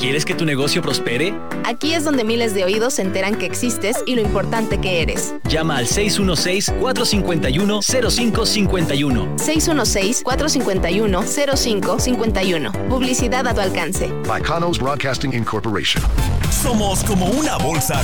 ¿Quieres que tu negocio prospere? Aquí es donde miles de oídos se enteran que existes y lo importante que eres. Llama al 616-451-0551. 616-451-0551. Publicidad a tu alcance. By Conos Broadcasting Incorporation. Somos como una bolsa